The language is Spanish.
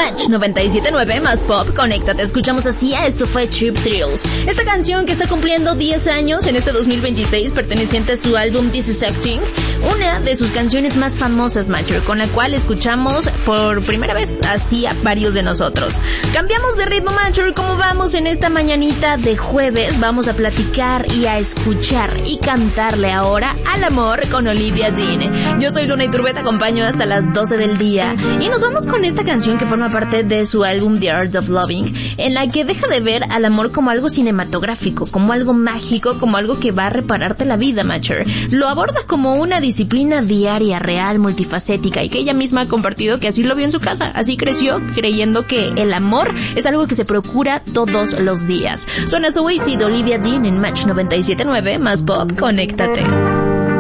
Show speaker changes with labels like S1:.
S1: Match 97.9 más pop, conéctate. Escuchamos así a esto fue Cheap Thrills. Esta canción que está cumpliendo 10 años en este 2026, perteneciente a su álbum This Is Acting, una de sus canciones más famosas, Macho, con la cual escuchamos por primera vez así a varios de nosotros. Cambiamos de ritmo, Macho, ¿cómo vamos en esta mañanita de jueves? Vamos a platicar y a escuchar y cantarle ahora al amor con Olivia Dean. Yo soy Luna Iturbe, te acompaño hasta las 12 del día y nos vamos con esta canción que forma parte de su álbum The Art of Loving, en la que deja de ver al amor como algo cinematográfico, como algo mágico, como algo que va a repararte la vida, Matcher. Lo aborda como una disciplina diaria, real, multifacética, y que ella misma ha compartido que así lo vio en su casa, así creció, creyendo que el amor es algo que se procura todos los días. Suena Oasis de Olivia Dean en Match 97.9 más pop, conéctate.